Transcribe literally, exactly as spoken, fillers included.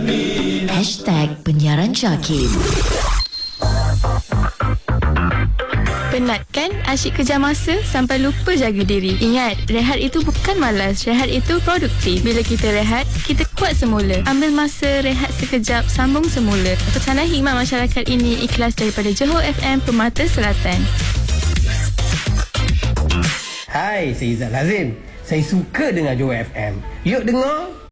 Hashtag Penyiaran Syakir. Penat kan? Asyik kejar masa sampai lupa jaga diri. Ingat, rehat itu bukan malas. Rehat itu produktif. Bila kita rehat, kita kuat semula. Ambil masa rehat sekejap, sambung semula. Pesanan hikmat masyarakat ini ikhlas daripada Johor F M Permata Selatan. Hai, saya Izzat Lazim. Saya suka dengar Johor F M. Yuk dengar.